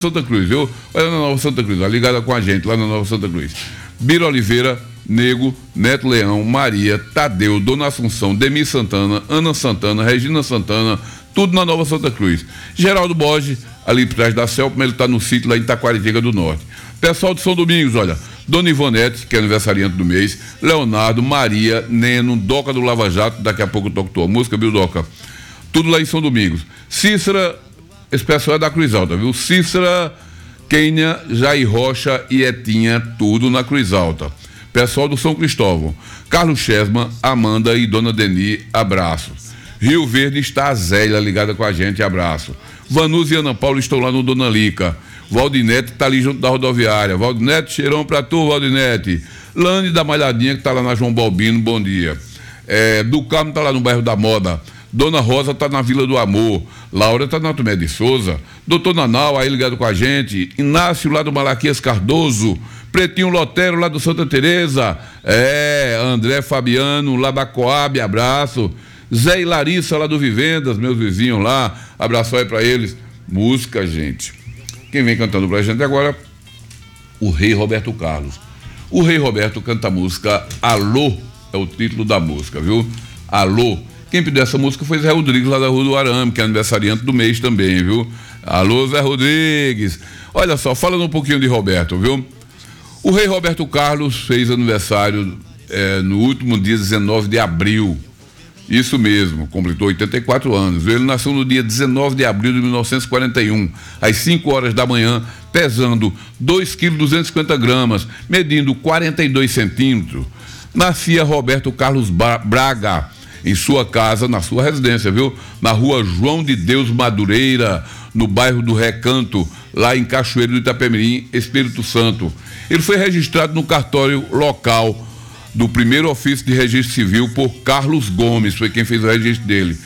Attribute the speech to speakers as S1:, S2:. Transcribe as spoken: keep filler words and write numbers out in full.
S1: Santa Cruz, viu? Olha na Nova Santa Cruz, ó, ligada com a gente lá na Nova Santa Cruz. Bira Oliveira, Nego, Neto Leão, Maria, Tadeu, Dona Assunção, Demi Santana, Ana Santana, Regina Santana, tudo na Nova Santa Cruz. Geraldo Borges, ali por trás da Celpa, ele tá no sítio lá em Taquaritinga do Norte. Pessoal de São Domingos, olha, Dona Ivonete, que é aniversariante do mês, Leonardo, Maria, Neno, Doca do Lava Jato, daqui a pouco eu toco tua música, viu, Doca? Tudo lá em São Domingos. Cícera, esse pessoal é da Cruz Alta, viu? Cícera, Quênia, Jair Rocha e Etinha, tudo na Cruz Alta. Pessoal do São Cristóvão, Carlos Chesma, Amanda e Dona Deni, abraço. Rio Verde está a Zélia ligada com a gente, abraço. Vanus e Ana Paula estão lá no Dona Lica. Valdinete tá ali junto da rodoviária. Valdinete, cheirão pra tu, Valdinete. Lane da Malhadinha, que tá lá na João Balbino, bom dia. É, do Carmo tá lá no bairro da Moda. Dona Rosa tá na Vila do Amor. Laura tá na Tomé de Souza. Doutor Nanau aí ligado com a gente. Inácio lá do Malaquias Cardoso. Pretinho Lotero lá do Santa Teresa. É, André Fabiano lá da Coab, abraço. Zé e Larissa lá do Vivendas, meus vizinhos lá. Abraço aí pra eles. Música, gente. Quem vem cantando pra gente agora? O Rei Roberto Carlos. O Rei Roberto canta a música Alô, é o título da música, viu? Alô. Quem pediu essa música foi Zé Rodrigues, lá da Rua do Arame, que é aniversariante do mês também, viu? Alô, Zé Rodrigues. Olha só, falando um pouquinho de Roberto, viu? O Rei Roberto Carlos fez aniversário é, no último dia dezenove de abril. Isso mesmo, completou oitenta e quatro anos. Ele nasceu no dia dezenove de abril de mil novecentos e quarenta e um, às cinco horas da manhã, pesando dois quilos e duzentos e cinquenta gramas, medindo quarenta e dois centímetros. Nascia Roberto Carlos Braga, em sua casa, na sua residência, viu? Na rua João de Deus Madureira, no bairro do Recanto, lá em Cachoeiro do Itapemirim, Espírito Santo. Ele foi registrado no cartório local do primeiro ofício de registro civil por Carlos Gomes, foi quem fez o registro dele.